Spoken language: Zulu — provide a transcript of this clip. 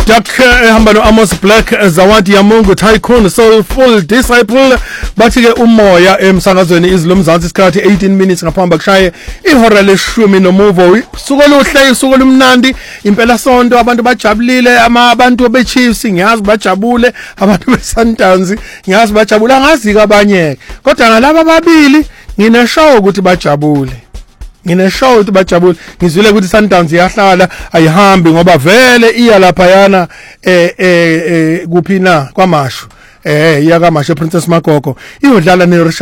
Duck ehamba no Amos Black, Zawadi Yamungu, Tycoon, Soulful Disciple. Bathi ke umoya emsakazweni izilo mzansi isikhathi 18 minutes ngaphambi kushaye ihora leshumi nomuvo. Suku oluhle, suku lumnandi, impela sonto abantu bajabulile, abantu beChiefs ngiyazi bajabule, abantu beSundowns ngiyazi bajabule, angazi kabanye. Kodwa ngalabo ababili ngineshow ukuthi bajabule. Ngineshow ukuthi bajabule. Ngizwile ukuthi Sundowns iyahlala ayihambi ngoba vele iya lapha yana kuphina kwamashu. Iya kamashu Princess Magogo iyodlala ne